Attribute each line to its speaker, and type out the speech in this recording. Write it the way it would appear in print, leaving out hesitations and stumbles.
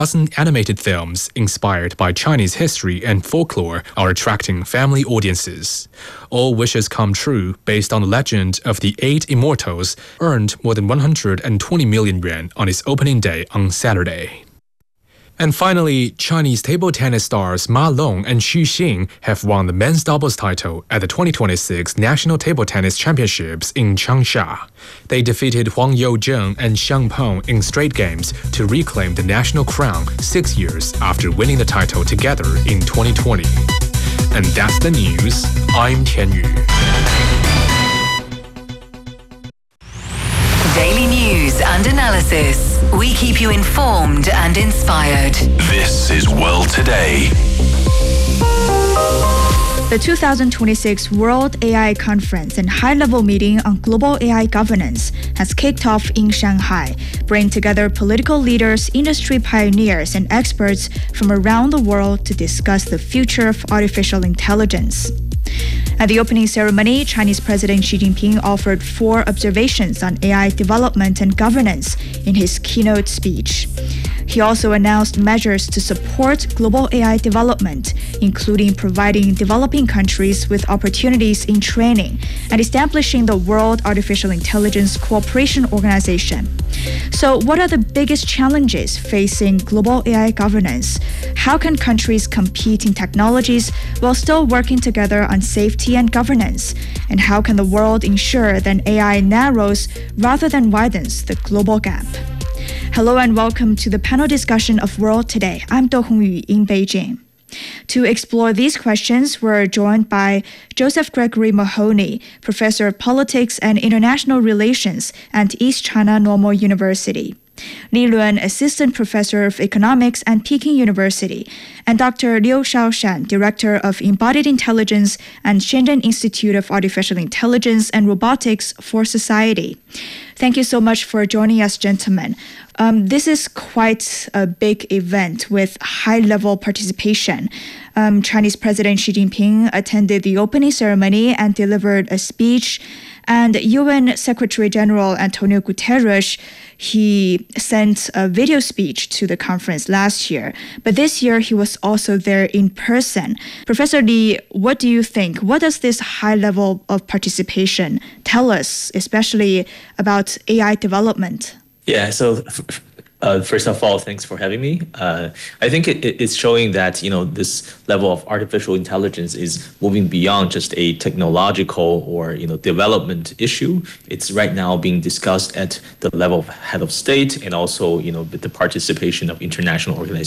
Speaker 1: dozen animated films inspired by Chinese history and folklore are attracting family audiences. All wishes come true based on the legend of the 8 immortals earned more than 120 million yuan on its opening day on Saturday. And finally, Chinese table tennis stars Ma Long and Xu Xin have won the men's doubles title at the 2026 National Table Tennis Championships in Changsha. They defeated Huang Youzheng and Xiang Peng in straight games to reclaim the national crown 6 years after winning the title together in 2020. And that's the news. I'm Tian Yu.
Speaker 2: Daily news and analysis. We keep you informed and inspired.
Speaker 3: This is World Today.
Speaker 4: The 2026 World AI Conference and high-level meeting on global AI governance has kicked off in Shanghai, bringing together political leaders, industry pioneers, and experts from around the world to discuss the future of artificial intelligence. At the opening ceremony, Chinese President Xi Jinping offered 4 observations on AI development and governance in his keynote speech. He also announced measures to support global AI development, including providing developing countries with opportunities in training and establishing the World Artificial Intelligence Cooperation Organization. So, what are the biggest challenges facing global AI governance? How can countries compete in technologies while still working together on safety and governance? And how can the world ensure that AI narrows rather than widens the global gap? Hello and welcome to the panel discussion of World Today. I'm Do Hongyu in Beijing. To explore these questions, we're joined by Joseph Gregory Mahoney, Professor of Politics and International Relations at East China Normal University, Li Luan, Assistant Professor of Economics at Peking University, and Dr. Liu Shaoshan, Director of Embodied Intelligence and Shenzhen Institute of Artificial Intelligence and Robotics for Society. Thank you so much for joining us, gentlemen. This is quite a big event with high-level participation. Chinese President Xi Jinping attended the opening ceremony and delivered a speech. And UN Secretary General Antonio Guterres, he sent a video speech to the conference last year. But this year, he was also there in person. Professor Li, what do you think? What does this high level of participation tell us, especially about AI development?
Speaker 5: Yeah, so first of all, thanks for having me. I think it's showing that, this level of artificial intelligence is moving beyond just a technological or, development issue. It's right now being discussed at the level of head of state and also, with the participation of international organizations.